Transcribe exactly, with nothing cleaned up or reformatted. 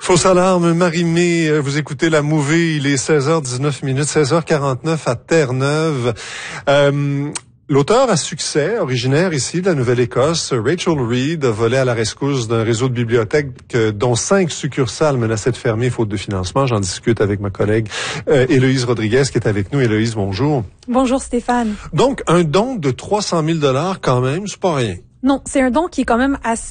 Fausse alarme, Marie-Mé, vous écoutez La Mouvée, il est seize heures dix-neuf minutes, seize heures quarante-neuf à Terre-Neuve. Euh, L'auteur à succès, originaire ici de la Nouvelle-Écosse, Rachel Reid, a volé à la rescousse d'un réseau de bibliothèques dont cinq succursales menaçaient de fermer faute de financement. J'en discute avec ma collègue euh, Héloïse Rodriguez qui est avec nous. Héloïse, bonjour. Bonjour Stéphane. Donc, un don de trois cent mille dollars quand même, c'est pas rien. Non, c'est un don qui est quand même assez